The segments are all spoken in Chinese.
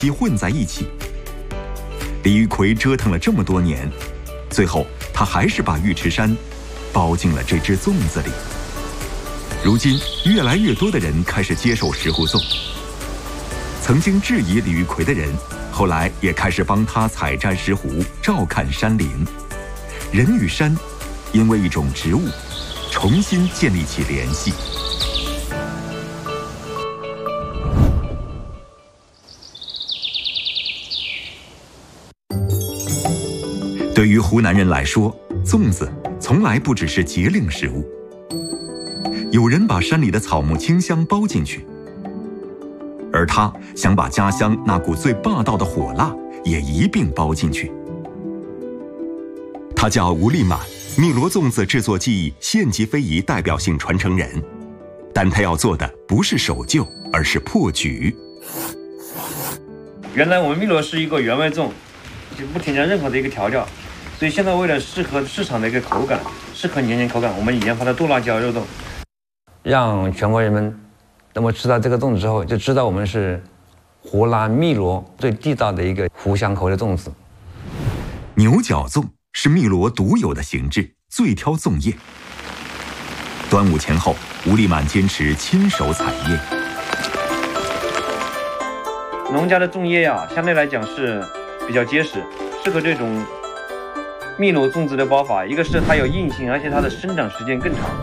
混在一起。李玉奎折腾了这么多年，最后他还是把尉迟山包进了这只粽子里。如今，越来越多的人开始接受石斛粽。曾经质疑李玉奎的人，后来也开始帮他采摘石斛，照看山林。人与山因为一种植物重新建立起联系。对于湖南人来说，粽子从来不只是节令食物。有人把山里的草木清香包进去，而他想把家乡那股最霸道的火辣也一并包进去。他叫吴立满，汨罗粽子制作技艺县级非遗代表性传承人，但他要做的不是守旧，而是破局。 原来我们汨罗是一个原味粽，就不添加任何的一个调料，所以现在为了适合市场的一个口感，适合年轻口感，我们研发的剁辣椒肉粽，让全国人们那么吃到这个粽子之后，就知道我们是湖南汨罗最地道的一个湖湘口的粽子。 牛角粽是汨罗独有的形制，最挑粽叶。端午前后，吴立满坚持亲手采叶。 农家的粽叶呀，相对来讲是比较结实，适合这种汨罗粽子的包法。一个是它有硬性，而且它的生长时间更长。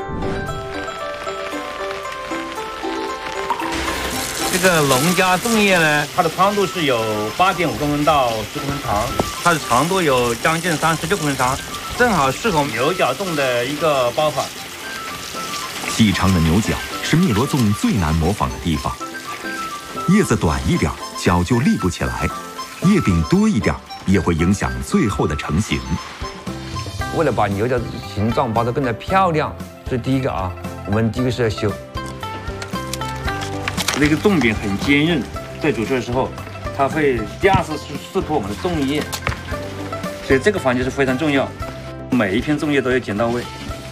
这个农家粽叶呢，它的宽度是有8.5公分到10公分长，它的长度有将近36公分长，正好适合牛角粽的一个包法。 细长的牛角是汨罗粽最难模仿的地方，叶子短一点，角就立不起来；叶柄多一点，也会影响最后的成型。 为了把牛角形状包得更加漂亮，这是第一个啊，我们第一个是要修。那个粽柄很坚韧，在煮出的时候，它会第二次撕破我们的粽叶，所以这个环节是非常重要，每一片粽叶都要剪到位。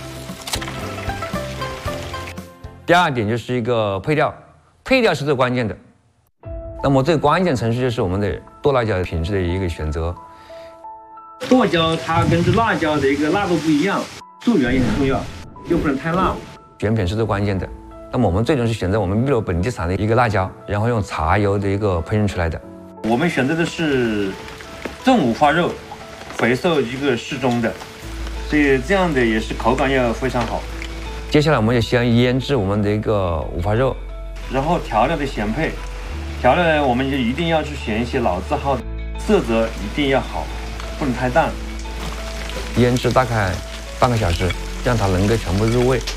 第二点就是一个配料，配料是最关键的。那么最关键程序就是我们的剁辣椒品质的一个选择。剁椒它跟这辣椒的一个辣度不一样，溯源也很重要，又不能太辣，选品是最关键的。那么我们最终是选择我们汨罗本地产的一个辣椒，然后用茶油的一个烹饪出来的。我们选择的是正五花肉，肥瘦一个适中的，所以这样的也是口感要非常好。接下来我们就先腌制我们的一个五花肉，然后调料的选配，调料呢我们就一定要去选一些老字号的，色泽一定要好，不能太淡。腌制大概半个小时，让它能够全部入味。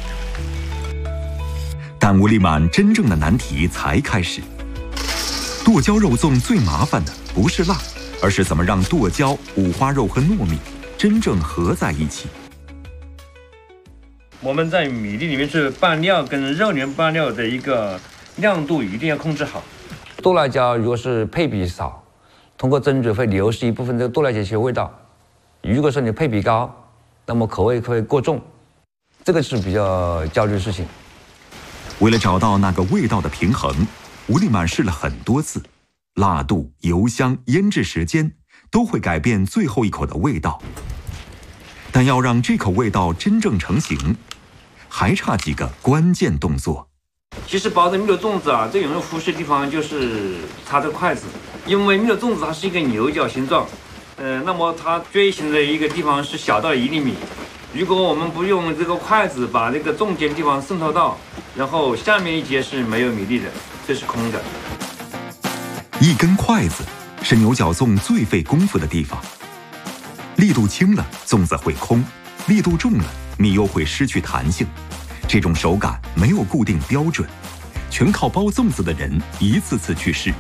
但吴立满真正的难题才开始。剁椒肉粽最麻烦的不是辣，而是怎么让剁椒、五花肉和糯米真正合在一起。 我们在米粒里面是拌料跟肉里面拌料的一个亮度一定要控制好。剁辣椒如果是配比少，通过蒸煮会流失一部分这个剁辣椒的味道；如果说你配比高，那么口味会过重，这个是比较焦虑的事情。 为了找到那个味道的平衡，吴立满试了很多次，辣度、油香、腌制时间都会改变最后一口的味道。但要让这口味道真正成型，还差几个关键动作。 其实包的汨罗粽子啊，最容易忽视的地方就是它的筷子，因为汨罗粽子它是一个牛角形状，那么它锥形的一个地方是小到1厘米。如果我们不用这个筷子把这个中间地方渗透到，然后下面一节是没有米粒的，这是空的。 一根筷子是牛角粽最费功夫的地方，力度轻了，粽子会空；力度重了，米又会失去弹性。这种手感没有固定标准，全靠包粽子的人一次次去试。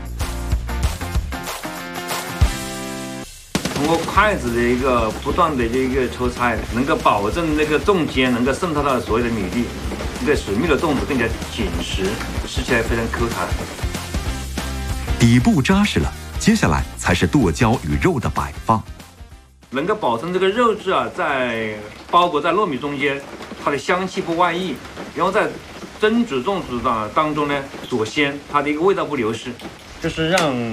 通过筷子的一个不断的一个抽插，能够保证那个粽间能够渗透到所有的米粒，这个使汨罗粽子更加紧实，吃起来非常 Q 弹。 底部扎实了，接下来才是剁椒与肉的摆放。 能够保证这个肉质啊，在包裹在糯米中间，它的香气不外溢，然后在蒸煮粽子当中呢，锁鲜，它的一个味道不流失。 就是让